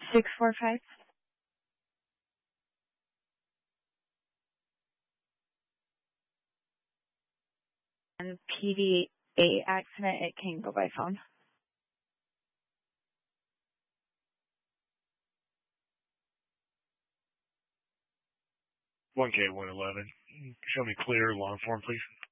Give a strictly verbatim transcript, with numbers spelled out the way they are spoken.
six four five. And P D A accident, it can go by phone. one K one eleven. Show me clear long form, please.